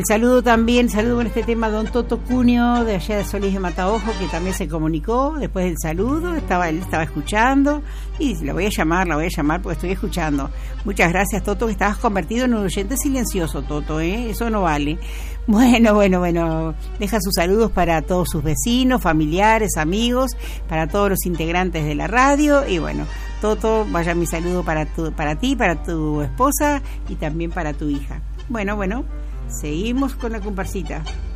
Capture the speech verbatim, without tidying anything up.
El saludo también, saludo con este tema a don Toto Cunio de allá de Solís de Mataojo, que también se comunicó después del saludo, estaba él estaba escuchando y la voy a llamar, la voy a llamar porque estoy escuchando. Muchas gracias, Toto, que estabas convertido en un oyente silencioso, Toto, ¿eh? Eso no vale. Bueno, bueno, bueno, deja sus saludos para todos sus vecinos, familiares, amigos, para todos los integrantes de la radio y bueno, Toto, vaya mi saludo para tu, para ti, para tu esposa y también para tu hija. Bueno, bueno, seguimos con la comparsita.